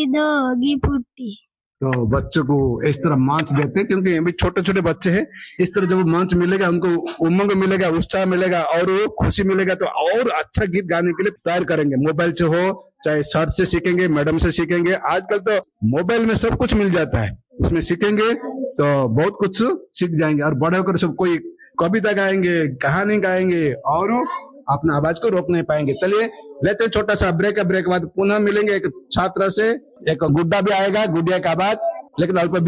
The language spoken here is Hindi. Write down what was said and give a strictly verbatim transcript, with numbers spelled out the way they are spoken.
ईद होगी फूटी। तो बच्चों को इस तरह मंच देते हैं, क्योंकि अभी छोटे छोटे बच्चे हैं। इस तरह जब मंच मिलेगा उनको उमंग मिलेगा, उत्साह मिलेगा और वो खुशी मिलेगा, तो और अच्छा गीत गाने के लिए तैयार करेंगे। मोबाइल से हो चाहे सर से सीखेंगे, मैडम से सीखेंगे। आजकल तो मोबाइल में सब कुछ मिल जाता है, उसमें सीखेंगे तो बहुत कुछ सीख जाएंगे। और बड़े होकर सब कोई कविता गाएंगे, कहानी गाएंगे और अपना आवाज को रोक नहीं पाएंगे। चलिए लेते हैं छोटा सा ब्रेक। ब्रेक के बाद पुनः मिलेंगे एक छात्र से। एक गुड्डा भी आएगा, गुड्डिया का आवाज, लेकिन अल्प